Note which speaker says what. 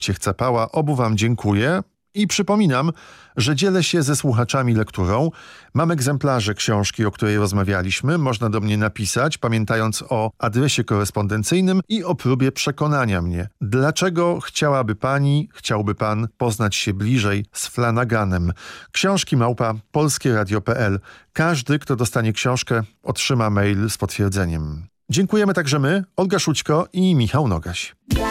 Speaker 1: Ciechcapała, obu wam dziękuję. I przypominam, że dzielę się ze słuchaczami lekturą. Mam egzemplarze książki, o której rozmawialiśmy. Można do mnie napisać, pamiętając o adresie korespondencyjnym i o próbie przekonania mnie. Dlaczego chciałby pan poznać się bliżej z Flanaganem? Książki @polskieradio.pl. Każdy, kto dostanie książkę, otrzyma mail z potwierdzeniem. Dziękujemy także my, Olga Szućko i Michał Nogaś.